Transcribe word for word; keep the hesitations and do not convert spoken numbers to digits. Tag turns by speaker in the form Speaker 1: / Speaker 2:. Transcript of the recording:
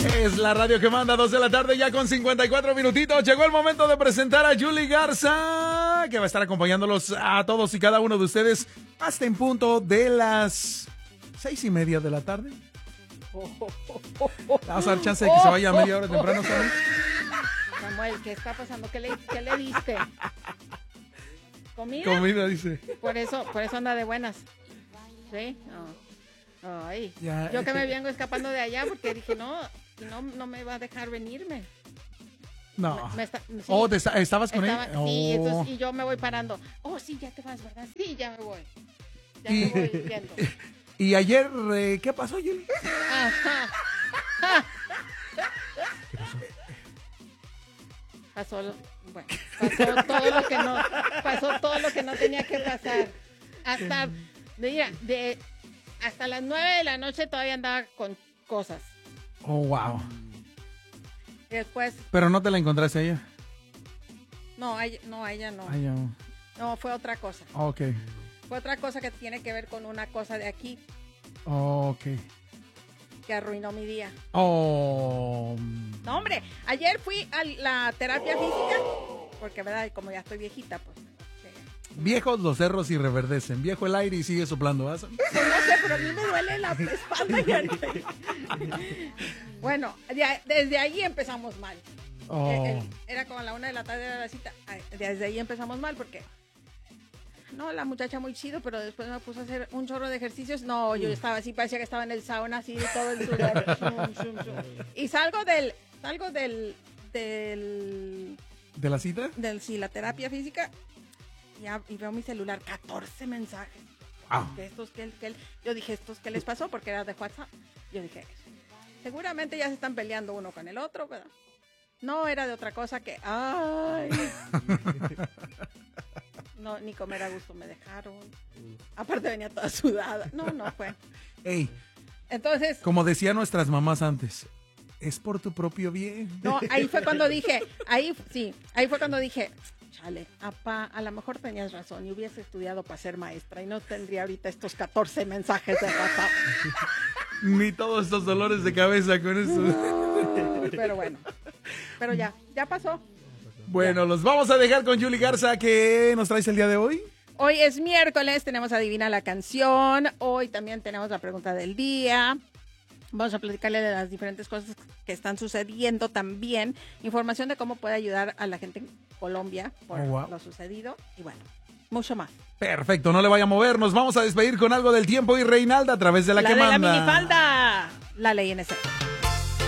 Speaker 1: Es la radio que manda, dos de la tarde ya con cincuenta y cuatro minutitos. Llegó el momento de presentar a Julie Garza, que va a estar acompañándolos a todos y cada uno de ustedes hasta en punto de las seis y media de la tarde. Vamos a dar chance de que se vaya media hora temprano, Samuel.
Speaker 2: Samuel, ¿qué está pasando? ¿Qué le, qué le diste? ¿Comida?
Speaker 1: Comida, dice.
Speaker 2: Por eso, por eso anda de buenas. ¿Sí? No. Ay. Ya. Yo que me vengo escapando de allá porque dije, no, no, no me va a dejar venirme.
Speaker 1: No.
Speaker 2: Me, me está, sí,
Speaker 1: oh, ¿te está, ¿estabas con
Speaker 2: estaba,
Speaker 1: él?
Speaker 2: Sí,
Speaker 1: oh.
Speaker 2: entonces, y yo me voy parando. Oh, sí, ya te vas, ¿verdad? Sí, ya me voy. Ya
Speaker 1: y,
Speaker 2: me voy viendo.
Speaker 1: Y ayer, eh, ¿qué pasó, Julie?
Speaker 2: Ajá.
Speaker 1: ¿Qué pasó?
Speaker 2: Pasó, bueno, pasó todo lo que no, pasó todo lo que no tenía que pasar. Hasta, mira, de, hasta las nueve de la noche todavía andaba con cosas.
Speaker 1: Oh, wow.
Speaker 2: Y después.
Speaker 1: Pero no te la encontraste a ella.
Speaker 2: No, a ella, no, a ella no.
Speaker 1: A ella no.
Speaker 2: No, fue otra cosa.
Speaker 1: Ok.
Speaker 2: Fue otra cosa que tiene que ver con una cosa de aquí.
Speaker 1: Ok.
Speaker 2: Que arruinó mi día.
Speaker 1: Oh.
Speaker 2: No, hombre, ayer fui a la terapia física, porque, verdad, como ya estoy viejita, pues. Que...
Speaker 1: Viejos los cerros y reverdecen. Viejo el aire y sigue soplando. ¿Vas?
Speaker 2: Pues no sé, pero a mí me duele la espalda. Y bueno, ya, desde ahí empezamos mal.
Speaker 1: Oh.
Speaker 2: Eh, eh, era como a la una de la tarde de la cita. Desde ahí empezamos mal porque... No, la muchacha muy chido, pero después me puse a hacer un chorro de ejercicios. No, yo estaba así, parecía que estaba en el sauna, así, todo el sudor. Shum, shum, shum. Y salgo del, salgo del, del...
Speaker 1: ¿De la cita?
Speaker 2: Del, sí, la terapia física. Y, y veo mi celular, catorce mensajes.
Speaker 1: Wow.
Speaker 2: Que estos, que, que, yo dije, ¿estos qué les pasó? Porque era de WhatsApp. Yo dije, seguramente ya se están peleando uno con el otro, ¿verdad? No, era de otra cosa que, ay... No, ni comer a gusto me dejaron. Aparte venía toda sudada. No, no fue.
Speaker 1: Ey.
Speaker 2: Entonces.
Speaker 1: Como decían nuestras mamás antes, es por tu propio bien.
Speaker 2: No, ahí fue cuando dije, ahí sí, ahí fue cuando dije, chale, apá, a lo mejor tenías razón y hubiese estudiado para ser maestra y no tendría ahorita estos catorce mensajes de WhatsApp.
Speaker 1: Ni todos estos dolores de cabeza con eso.
Speaker 2: No, pero bueno, pero ya, ya pasó.
Speaker 1: Bueno, los vamos a dejar con Julie Garza. ¿Qué nos traes el día de hoy?
Speaker 2: Hoy es miércoles, tenemos Adivina la Canción. Hoy también tenemos la pregunta del día. Vamos a platicarle de las diferentes cosas que están sucediendo también. Información de cómo puede ayudar a la gente en Colombia por oh, wow. lo sucedido. Y bueno, mucho más.
Speaker 1: Perfecto, no le vaya a mover. Nos vamos a despedir con algo del tiempo y Reinalda a través de la,
Speaker 2: la
Speaker 1: que
Speaker 2: de
Speaker 1: manda.
Speaker 2: La minifalda. La ley en ese.